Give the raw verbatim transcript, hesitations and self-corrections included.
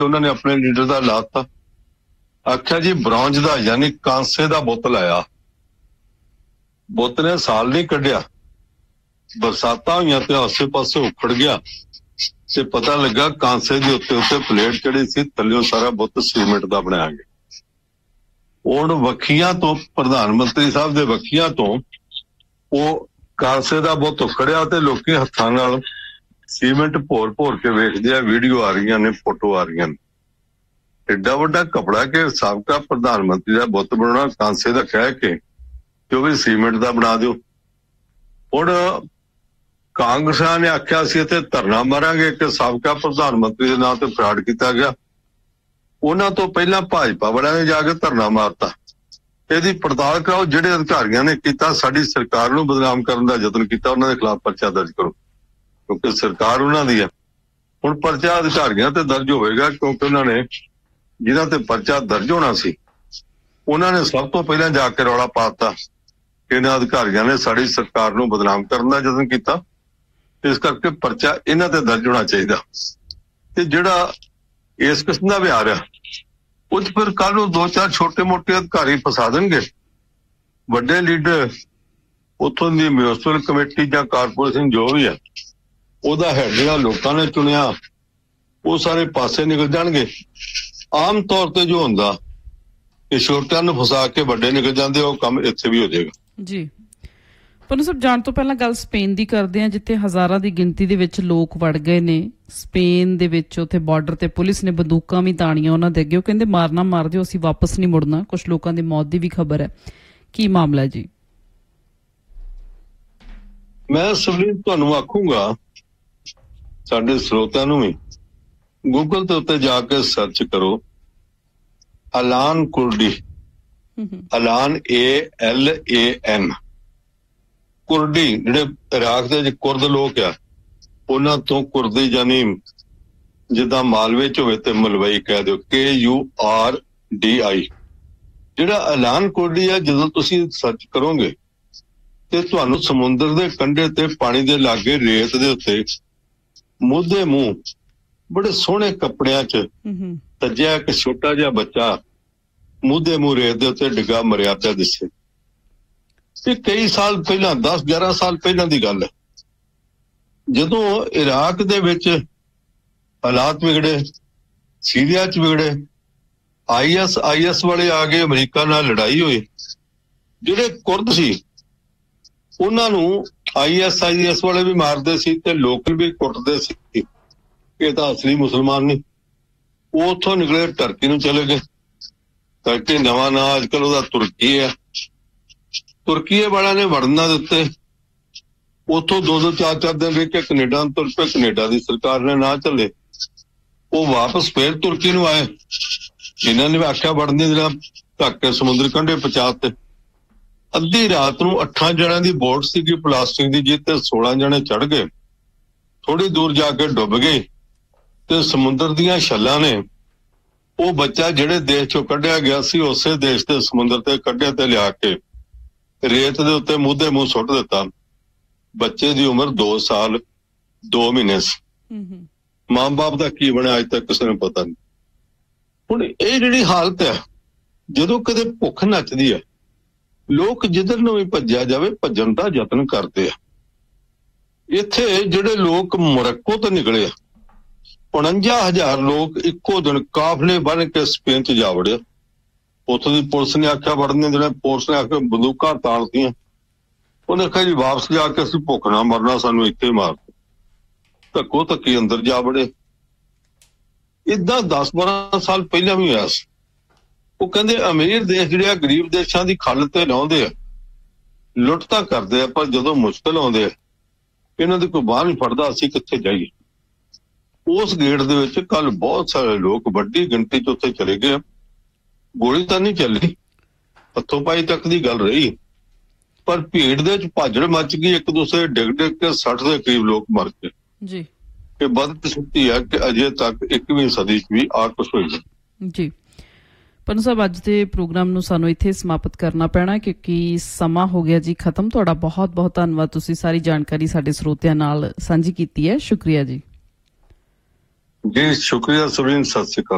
उन्होंने अपने लीडर का लाता, आख्या जी ब्रॉन्ज का यानी कांसे का बुत लाया, बुत ने साल नहीं कढ़िया, बरसातां हुई तो आसे पासे उखड़ गया ते पता लगा कांसे के उत्ते उत्ते प्लेट चढ़ी सी, थल्लियों सारा बुत सीमेंट का बनाया गया। हुण वखियां तो प्रधानमंत्री साहब दे वखियां तो वो कांसे का बुत उखड़िया ते लोकी हत्थां नाल सीमेंट भोर भोर के वेखदे आ, वीडियो आ रही ने, फोटो आ रही ने। एडा वड्डा कपड़ा के साबका प्रधानमंत्री का बुत बनाना कांसे का कह के जो भी सीमेंट का बना दो। हुण कांग्रेस ने आख्या सी इत्थे धरना मारांगे कि साबका प्रधानमंत्री के नाम ते फ्रॉड किया गया। उन्हां तो पहला भाजपा वालियां ने जाके धरना मारता। इहदी पड़ताल कराओ, जिहड़े अधिकारियों ने किया साडी सरकार नूं बदनाम करने का यतन किया उन्हां दे खिलाफ पर्चा दर्ज करो, क्योंकि सरकार उन्हां दी है। हुण पर्चा अधिकारियों ते दर्ज होएगा क्योंकि उन्होंने जिन्हां ते पर्चा दर्ज होना सी उन्होंने सब तो पहला जाके रौला पाता कि इन्हां अधिकारियों ने साडी सरकार नूं बदनाम करने का यतन किया, इस करके पर्चा इन्हां ते दर्ज होना चाहिए। ते जिहड़ा इस किस्म का व्यवहार है उस फिर कल दो चार छोटे मोटे अधिकारी फसा देंगे, बड़े लीडर उतों की म्यूनसिपल कमेटी या कारपोरेशन जो भी है वह हैड जो लोगों ने चुनिया वो सारे पासे निकल जाएंगे। आम तौर पर जो होंदा कि छोटियां नूं फसा के बड़े निकल जाते, वो काम इत्थे भी हो जाएगा जी। पन्नू साहब जाण तो पहला गल स्पेन की करते हैं, जिथे हज़ारां की गिनती दे विच लोग वड़ गए ने। स्पेन दे विच उत्थे बॉर्डर ते पुलिस ने बंदूकां भी ताणियां उन्हां दे अगे, वो कहंदे मारना मार दिओ, असीं वापस नहीं मुड़ना। कुछ लोगों की मौत की भी खबर है, की मामला है जी? मैं सुनील तुहानूं आखूंगा साडे स्रोतां नूं भी गूगल ते उत्ते जाके सर्च करो अलान कुर्दी, अलान A L A N Kurdi, जिहड़े इराक दे कुर्द लोग आ उन्हां तो कुर्दी यानी जिद्दां मालवे च होवे ते मलवई कह दो, के यू आर डी आई। जिहड़ा अलान कुर्दी है जदों तुसीं सर्च करोगे ते तुहानूं समुंदर दे कंढे ते पानी दे लागे रेत दे उत्ते मुद्धे मूंह बड़े सोहणे कपड़ियां च तज्जिया एक छोटा जिहा बच्चा मुद्धे मूंह रेत दे उत्ते डिग्गा मरिया पिया दिसे। ये कई साल पहला, दस ग्यारह साल पहला की गल है, जदों इराक दे विच हालात बिगड़े, सीरिया च बिगड़े, आई एस आई एस वाले आ गए, अमरीका नाल लड़ाई हुई, जिहड़े कुर्द सी उन्हां नूं आई एस आई एस वाले भी मारदे सी ते लोकल भी कुटदे सी। ये तां असली मुसलमान नहीं। वो उत्थों निकले टर्की नूं चले गए। टर्की नवां नां अजकल उहदा तुर्की है। तुर्की वाला ने वड़ना दिते, उथों दो दो चार चार दिन रह के कनेडा तुर पे, कनेडा की सरकार ने ना चले, वो वापस फिर तुर्की नूं आए। इन्होंने भी आख्या वड़ने देना, ढक के समुद्र कंढे पहुंचाते। अद्धी रात नूं अठां जणियां दी बोट सीगी प्लास्टिक की, जिते सोलह जने चढ़ गए, थोड़ी दूर जाके डुब गए ते समुद्र दियां छल्लां ने वो बच्चा जिहड़े देश चों कढ़िया गया सी उस देश के समुद्र ते कढ़िया ते लिया के रेत दे उत्ते मुद्धे मूंह सुट दिता। बच्चे की उम्र दो साल दो महीने सी। मां बाप का की बनया अज तक किसी ने पता नहीं। हुण ये जिहड़ी हालत है, जदों कदे भुख नचदी है लोग जिधर नूं भी भज्जिया जावे भज्जण दा यतन करते हैं। इत्थे जिहड़े लोग मोरक्को तो निकले उनंजा हजार लोग इक्को दिन काफले बन के स्पेन च जा वड़े। उत्थों की पुलिस ने आख्या वड़ने देना, पुलिस ने आख्या बंदूकां ताणतियां, उन्हें आख्या जी वापस जाके असीं भुख ना मरना, सानूं इत्थे मार दो। धक्को धक्की अंदर जा वड़े। इदां दस बारह साल पहला भी होया सी। वो कहंदे अमीर देश जिहड़े गरीब देशां दी खल ते लाउंदे आ, लुट तां करदे आ, पर जदों मुश्किल आउंदे आ इन्हां दी कोई बाहर नहीं फड़दा, असीं कित्थे जाईए। उस गेट दे विच कल बहुत सारे लोग वड्डी गिणती च उत्थे चले गए। गोली तां नहीं चली, हथों पाई तक दी गल रही, पर भीड़ दे विच भाजड़ मच गई, एक दूसरे डिग डिग के सठ दे करीब लोग मर गए जी। ये बदकिस्मती है कि अजे तक इक्कीवीं सदी च भी आ कुछ होई जी। पन्नू साहब अज के प्रोग्राम नूं सानूं इत्थे समाप्त करना पैना क्योंकि समा हो गया जी खत्म। तुहाडा बहुत बहुत धन्नवाद, तुसीं सारी जानकारी साडे श्रोतियां नाल सांझी कीती है। शुक्रिया जी। जी शुक्रिया सुरीन, सत श्री अकाल।